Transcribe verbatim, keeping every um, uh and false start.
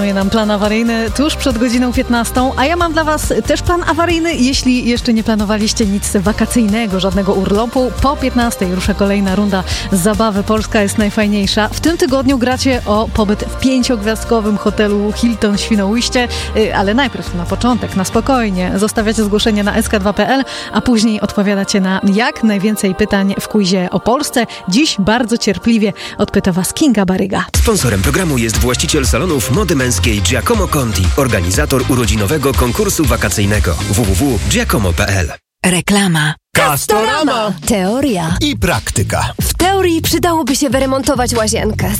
nam plan awaryjny tuż przed godziną piętnastą, a ja mam dla Was też plan awaryjny. Jeśli jeszcze nie planowaliście nic wakacyjnego, żadnego urlopu, po piętnastej rusza kolejna runda zabawy Polska jest najfajniejsza. W tym tygodniu gracie o pobyt w pięciogwiazdkowym hotelu Hilton Świnoujście, ale najpierw na początek, na spokojnie, zostawiacie zgłoszenie na es ka dwa kropka pe el, a później odpowiadacie na jak najwięcej pytań w quizie o Polsce. Dziś bardzo cierpliwie odpyta Was Kinga Baryga. Sponsorem programu jest właściciel salonów mody męskiej Giacomo Conti, organizator urodzinowego konkursu wakacyjnego w w w kropka giacomo kropka pe el. Reklama. Castorama. Teoria. I praktyka. W teorii przydałoby się wyremontować łazienkę,